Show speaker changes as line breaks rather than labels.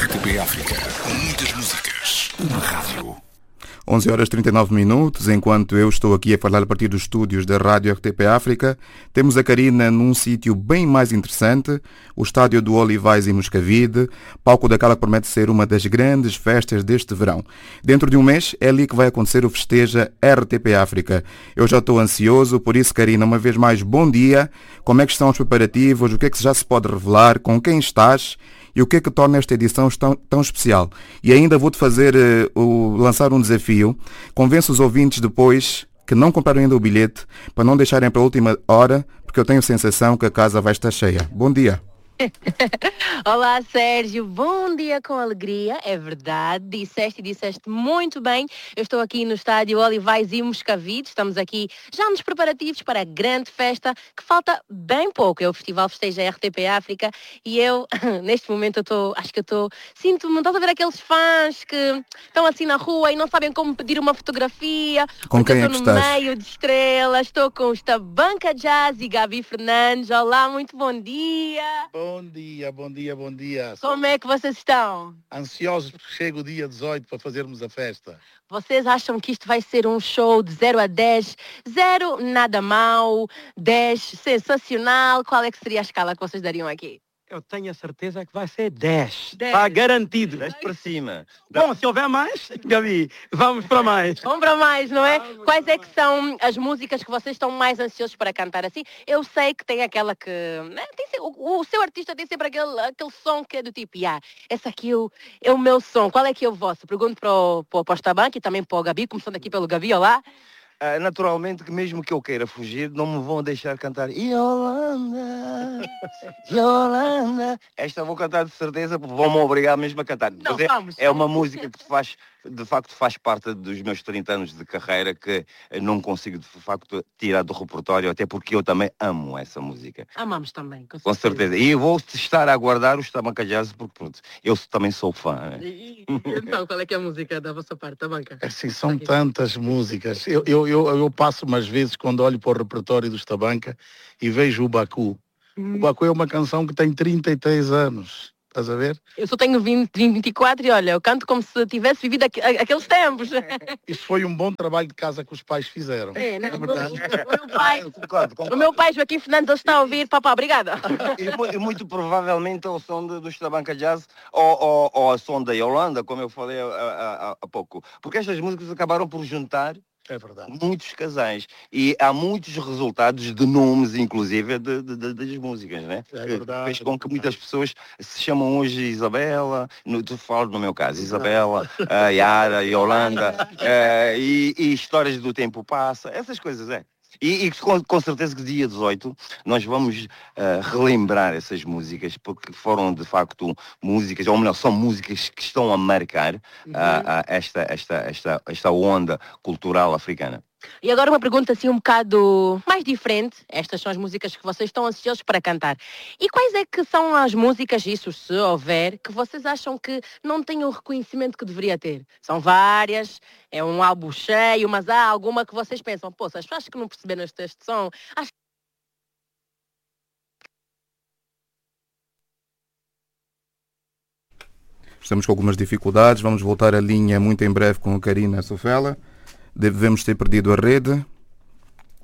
RTP África. Muitas músicas. Uma rádio.
11h39, enquanto eu estou aqui a falar a partir dos estúdios da Rádio RTP África, temos a Karina num sítio bem mais interessante, o estádio do Olivais em Moscavide, palco daquela que promete ser uma das grandes festas deste verão. Dentro de um mês é ali que vai acontecer o Festeja RTP África. Eu já estou ansioso, por isso, Karina, uma vez mais, bom dia. Como é que estão os preparativos? O que é que já se pode revelar? Com quem estás? E o que é que torna esta edição tão especial? E ainda vou-te fazer lançar um desafio. Convença os ouvintes depois que não compraram ainda o bilhete para não deixarem para a última hora, porque eu tenho a sensação que a casa vai estar cheia. Bom dia.
Olá, Sérgio, bom dia com alegria, é verdade, disseste muito bem. Eu estou aqui no estádio Olivais e Moscavide, estamos aqui já nos preparativos para a grande festa, que falta bem pouco, é o Festival Festeja RTP África, e eu, neste momento, sinto-me, estás a ver aqueles fãs que estão assim na rua e não sabem como pedir uma fotografia,
com quem
eu
é que
estou no
estás?
meio de estrelas, estou com os Tabanca Jazz e Gabi Fernandes. Olá, muito bom dia.
Bom dia.
Como é que vocês estão?
Ansiosos porque chega o dia 18 para fazermos a festa.
Vocês acham que isto vai ser um show de 0 a 10? 0, nada mal, 10, sensacional. Qual é que seria a escala que vocês dariam aqui?
Eu tenho a certeza que vai ser 10.
10.
Está garantido.
10 para cima.
Bom, se houver mais, Gabi, vamos para mais.
Vamos para mais, não é? Quais é que são as músicas que vocês estão mais ansiosos para cantar assim? Eu sei que tem aquela que... né, o seu artista tem sempre aquele som que é do tipo, esse aqui é o meu som. Qual é que é o vosso? Pergunto para o Tabanca e também para o Gabi, começando aqui pelo Gabi, olá.
Naturalmente que mesmo que eu queira fugir, não me vão deixar cantar Yolanda, Yolanda. Esta vou cantar de certeza, porque vão-me obrigar mesmo a cantar.
Não,
Mas é uma música que de facto faz parte dos meus 30 anos de carreira, que não consigo de facto tirar do repertório, até porque eu também amo essa música.
Amamos também,
Com certeza. E eu vou estar a aguardar os Tabanca Jazz, porque pronto, eu também sou fã. Né?
Então, qual é que é a música da vossa parte, Tabanca?
Assim, são tantas músicas. Eu passo umas vezes quando olho para o repertório dos Tabanca e vejo o Baku. O Baku é uma canção que tem 33 anos. Estás a ver?
Eu só tenho 24 e olha, eu canto como se tivesse vivido aqueles tempos.
Isso foi um bom trabalho de casa que os pais fizeram.
É, né?
verdade.
O meu pai, Joaquim Fernandes, ele está a ouvir. Papá, obrigada.
E muito provavelmente ao som dos Tabanca Jazz ou ao som da Yolanda, como eu falei há pouco. Porque estas músicas acabaram por juntar
É verdade.
muitos casais. E há muitos resultados de nomes, inclusive, das músicas, né?
É verdade.
Fez com que muitas pessoas se chamam hoje Isabela, tu falo no meu caso, Isabela, Yara, Yolanda, e histórias do tempo passa, essas coisas, E com certeza que dia 18 nós vamos relembrar essas músicas, porque foram de facto músicas, ou melhor, são músicas que estão a marcar esta onda cultural africana.
E agora uma pergunta assim um bocado mais diferente. Estas são as músicas que vocês estão ansiosos para cantar. E quais é que são as músicas, isso se houver, que vocês acham que não têm o reconhecimento que deveria ter? São várias, é um álbum cheio, mas há alguma que vocês pensam, as pessoas que não perceberam este som, acho.
Estamos com algumas dificuldades, vamos voltar à linha muito em breve com a Karina Sofela. Devemos ter perdido a rede.